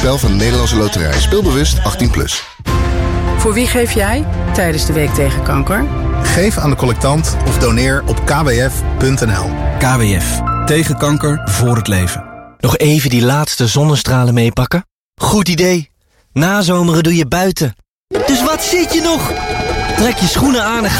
Spel van de Nederlandse Loterij. Speelbewust 18+. Voor wie geef jij tijdens de Week tegen Kanker? Geef aan de collectant of doneer op kwf.nl. KWF. Tegen kanker, voor het leven. Nog even die laatste zonnestralen meepakken? Goed idee. Nazomeren doe je buiten. Dus wat zit je nog? Trek je schoenen aan en ga